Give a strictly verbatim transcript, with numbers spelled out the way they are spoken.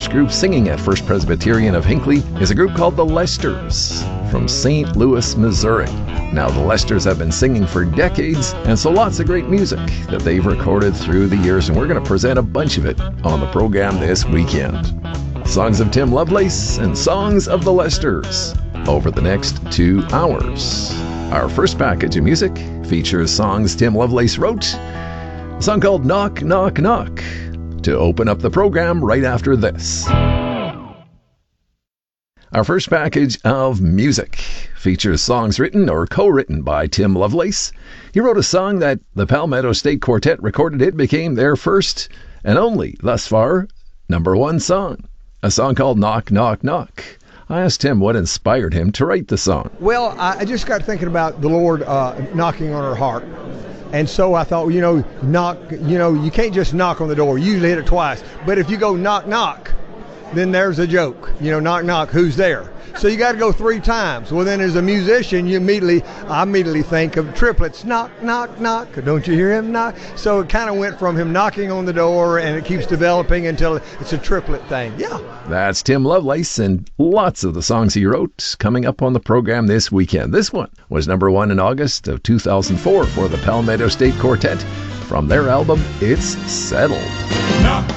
first group singing at First Presbyterian of Hinckley is a group called the Lesters from Saint Louis, Missouri. Now, the Lesters have been singing for decades, and so lots of great music that they've recorded through the years, and we're going to present a bunch of it on the program this weekend. Songs of Tim Lovelace and songs of the Lesters over the next two hours. Our first package of music features songs Tim Lovelace wrote, a song called Knock, Knock, Knock, to open up the program right after this. Our first package of music features songs written or co-written by Tim Lovelace. He wrote a song that the Palmetto State Quartet recorded. It became their first and only, thus far, number one song. A song called Knock, Knock, Knock. I asked him what inspired him to write the song. Well, I just got thinking about the Lord uh, knocking on our heart. And so I thought, you know, knock, you know, you can't just knock on the door. You usually hit it twice. But if you go knock, knock, then there's a joke. You know, knock, knock, who's there? So you got to go three times. Well, then as a musician, you immediately, I immediately think of triplets. Knock, knock, knock. Don't you hear him knock? So it kind of went from him knocking on the door, and it keeps developing until it's a triplet thing. Yeah. That's Tim Lovelace and lots of the songs he wrote coming up on the program this weekend. This one was number one in August of two thousand four for the Palmetto State Quartet from their album, It's Settled. Knock,